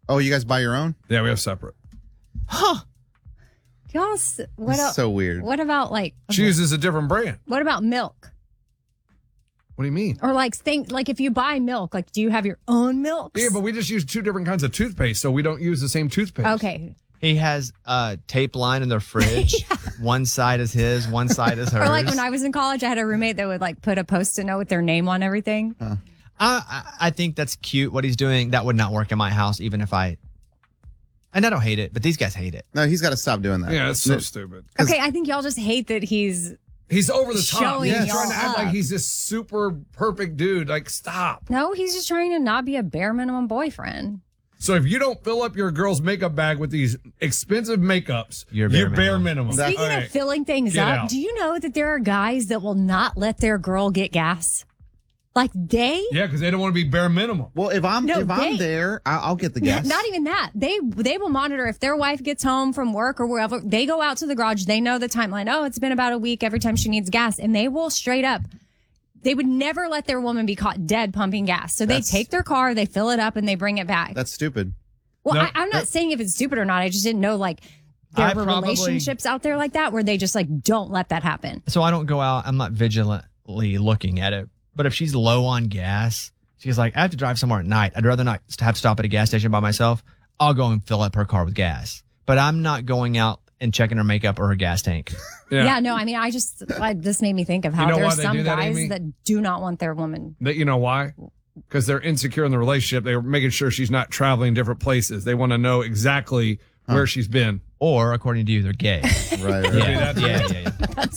Oh, you guys buy your own? Yeah, we have separate. Y'all, This is so weird. What about like? She uses a different brand. What about milk? What do you mean? Or like if you buy milk, like do you have your own milk? Yeah, but we just use 2 different kinds of toothpaste, so we don't use the same toothpaste. Okay. He has a tape line in their fridge. One side is his, one side is hers. Or like when I was in college, I had a roommate that would like put a Post-it note with their name on everything. I think that's cute what he's doing. That would not work in my house, even if and I don't hate it, but these guys hate it. No, he's got to stop doing that. Yeah, it's so stupid. Okay, I think y'all just hate that he's over the top. showing He's y'all trying to act up. like he's this super perfect dude. Like, stop. No, he's just trying to not be a bare minimum boyfriend. So if you don't fill up your girl's makeup bag with these expensive makeups, you're bare minimum. Speaking All right. of filling things Get up, out. do you know that there are guys that will not let their girl get gas? Like they Yeah, because they don't want to be bare minimum. Well, if I'm there, I'll get the gas. Not even that. They will monitor if their wife gets home from work or wherever. They go out to the garage. They know the timeline. Oh, it's been about a week every time she needs gas. And they will straight up. They would never let their woman be caught dead pumping gas. So they take their car, they fill it up, and they bring it back. That's stupid. Well, No, I'm not saying if it's stupid or not. I just didn't know like there were relationships out there like that where they just like don't let that happen. So I don't go out. I'm not vigilantly looking at it. But if she's low on gas, she's like, I have to drive somewhere at night. I'd rather not have to stop at a gas station by myself. I'll go and fill up her car with gas. But I'm not going out and checking her makeup or her gas tank. Yeah, no, I mean, this made me think of how You know why there's they some do that, guys Amy? that do not want their woman. You know why? Because they're insecure in the relationship. They're making sure she's not traveling different places. They want to know exactly where she's been. Or, according to you, they're gay. Right. Yeah.